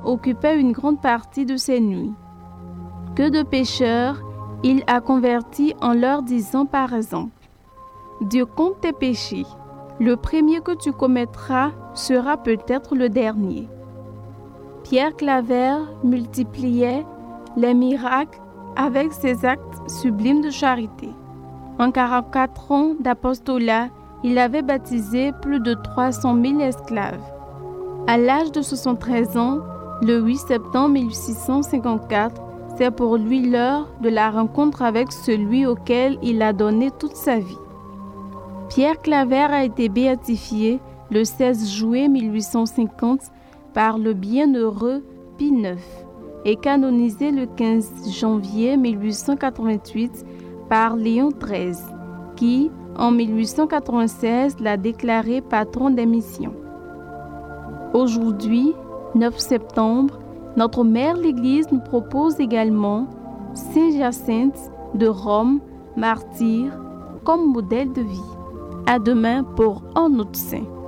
occupait une grande partie de ses nuits. Que de pécheurs il a convertis en leur disant par exemple: Dieu compte tes péchés, le premier que tu commettras sera peut-être le dernier. Pierre Claver multipliait les miracles avec ses actes sublimes de charité. En 44 ans d'apostolat, il avait baptisé plus de 300 000 esclaves. À l'âge de 73 ans, le 8 septembre 1654, c'est pour lui l'heure de la rencontre avec celui auquel il a donné toute sa vie. Pierre Claver a été béatifié le 16 juillet 1850 par le bienheureux Pie IX et canonisé le 15 janvier 1888 par Léon XIII, qui, en 1896, l'a déclaré patron des missions. Aujourd'hui, 9 septembre, notre mère l'Église nous propose également Saint Jacinthe de Rome, martyr, comme modèle de vie. À demain pour un autre saint.